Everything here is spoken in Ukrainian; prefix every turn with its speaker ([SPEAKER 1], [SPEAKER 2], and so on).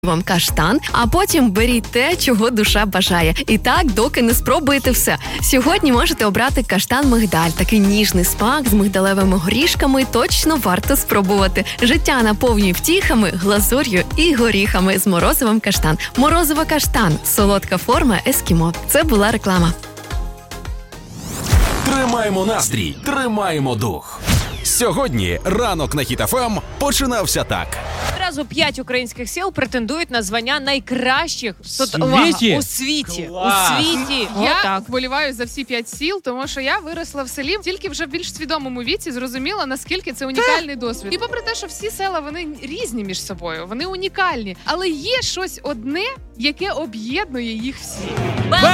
[SPEAKER 1] вам каштан, а потім беріть те, чого душа бажає. І так, доки не спробуєте все. Сьогодні можете обрати каштан-мигдаль. Такий ніжний смак з мигдалевими горішками точно варто спробувати. Життя наповнює втіхами, глазур'ю і горіхами з морозивом каштан. Морозиво каштан – солодка форма ескімо. Це була реклама.
[SPEAKER 2] Тримаємо настрій, тримаємо дух. Сьогодні ранок на Хіт ФМ починався так.
[SPEAKER 3] Одразу 5 українських сіл претендують на звання найкращих
[SPEAKER 4] у світі?
[SPEAKER 3] у світі.
[SPEAKER 4] Клас!
[SPEAKER 3] У світі.
[SPEAKER 5] Я
[SPEAKER 3] Отак.
[SPEAKER 5] вболіваю за всі 5 сіл, тому що я виросла в селі, тільки вже в більш свідомому віці зрозуміла, наскільки це унікальний досвід. І попри те, що всі села, вони різні між собою, вони унікальні, але є щось одне, яке об'єднує їх всіх.